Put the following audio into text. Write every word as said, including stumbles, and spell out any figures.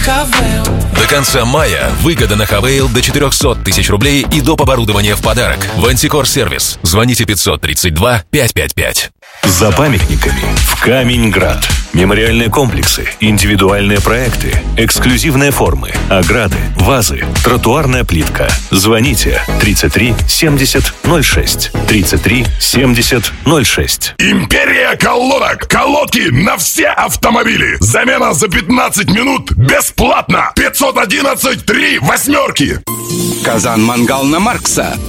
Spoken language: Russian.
Хавейл. До конца мая выгода на Хавейл до четыреста тысяч рублей и доп. Оборудование в подарок. В Антикор Сервис. Звоните пятьсот тридцать два пятьсот пятьдесят пять. За памятниками в Камень-Град. Мемориальные комплексы, индивидуальные проекты, эксклюзивные формы, ограды, вазы, тротуарная плитка. Звоните тридцать три семьдесят ноль шесть. тридцать три семьдесят ноль шесть. Империя колодок. Колодки на все автомобили. Замена за пятнадцать минут бесплатно. пятьсот одиннадцать три восьмерки. Казан-Мангал на Маркса.